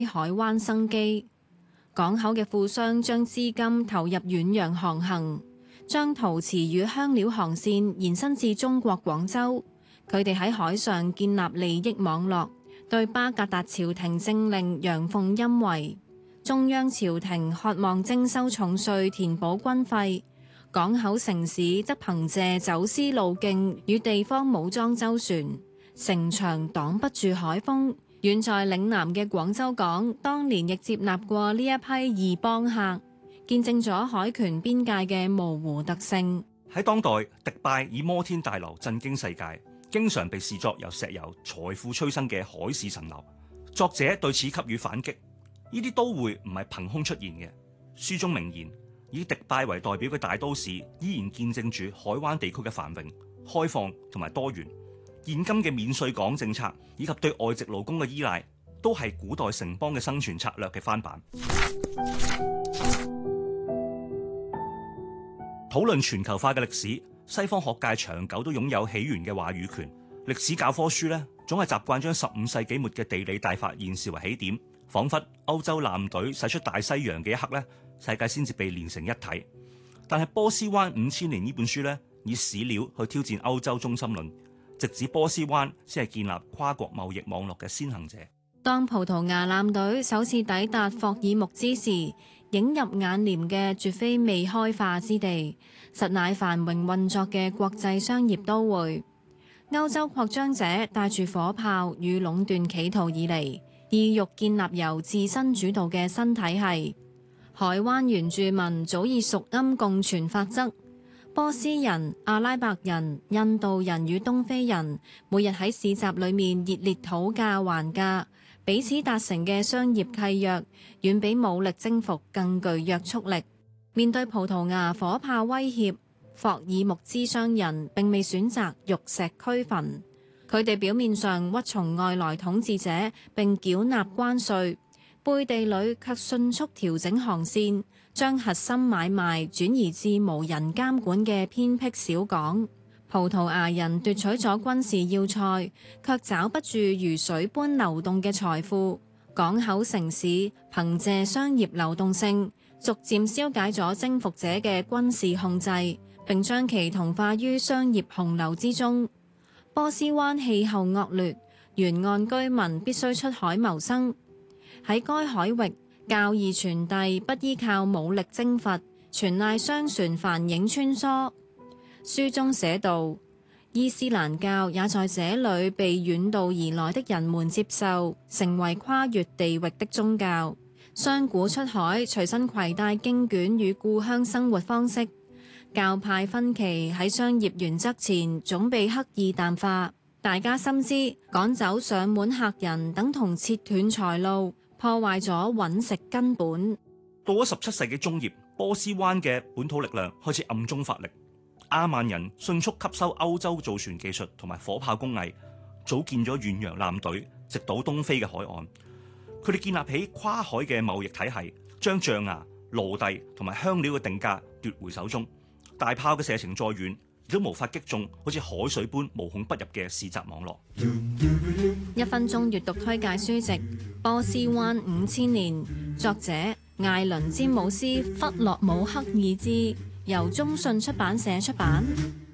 海灣生機。港口嘅富商將資金投入遠洋航行，將陶瓷與香料航線延伸至中國廣州。佢哋喺海上建立利益網絡，對巴格達朝廷政令陽奉陰違。中央朝廷渴望徵收重稅填補軍費，港口城市則憑借走私路徑與地方武裝周旋，城牆擋不住海風。遠在嶺南嘅廣州港，當年亦接納過呢一批異邦客，見證咗海權邊界嘅模糊特性。 喺當代，迪拜以摩天大樓震驚世界，經常被視作由石油財富催生嘅海市蜃樓。作者對此給予反擊。呢啲都會唔係憑空出現嘅。書中明言，以迪拜為代表嘅大都市依然見證住海灣地區嘅繁榮、開放同埋多元。現今嘅免稅港政策以及對外籍勞工嘅依賴，都係古代城邦嘅生存策略嘅翻版。討論全球化嘅歷史，西方學界長久都擁有起源嘅話語權。歷史教科書呢，總係習慣將15世紀末嘅地理大發現視為起點，彷彿歐洲艦隊駛出大西洋嘅一刻呢，世界先至被連成一體。但係波斯灣5000年呢本書呢，以史料去挑戰歐洲中心論，直指波斯灣先係建立跨國貿易網絡嘅先行者。 當葡萄牙艦隊首次抵達霍爾木茲時，映入眼簾嘅絕非未開化之地，實乃繁榮運作嘅國際商業都會。歐洲擴張者帶住火炮與壟斷企圖而嚟，意欲建立由自身主導嘅新體系。海灣原住民早已熟諳共存法則。波斯人、阿拉伯人、印度人與東非人每日喺市集裏面熱烈討價還價，彼此達成嘅商業契約遠比武力征服更具約束力。面對葡萄牙火炮威脅，霍爾木茲商人並未選擇玉石俱焚，佢哋表面上屈從外來統治者並繳納關稅，背地裏卻迅速調整航線，將核心買賣轉移至無人監管嘅偏僻小港。葡萄牙人奪取咗軍事要塞，卻找不住如水般流動嘅財富。港口城市憑借商業流動性，逐漸消解咗征服者嘅軍事控制，並將其同化於商業洪流之中。波斯灣氣候惡劣，沿岸居民必須出海謀生。喺該海域，教義傳遞不依靠武力征伐，全賴商船帆影穿梭。書中寫道，伊斯蘭教也在這裏被遠道而來的人們接受，成為跨越地域的宗教。商賈出海，隨身攜帶經卷與故鄉生活方式。教派分歧喺商業原則前總被刻意淡化。大家深知趕走上門客人等同切斷財路，破壞咗揾食根本。 到咗17世紀中葉，波斯灣嘅本土力量開始暗中發力。阿曼人迅速吸收歐洲造船技術同埋火炮工藝，組建咗遠洋艦隊，直搗東非嘅海岸。佢哋建立起跨海嘅貿易體系，將象牙、奴隸同埋香料嘅定價奪回手中。大炮嘅射程再遠，亦都無法擊中好似海水般無孔不入嘅市集網絡。 1分鐘閱讀推介書籍《波斯灣5000年》，作者艾倫詹姆斯·弗洛姆克爾茲，由中信出版社出版。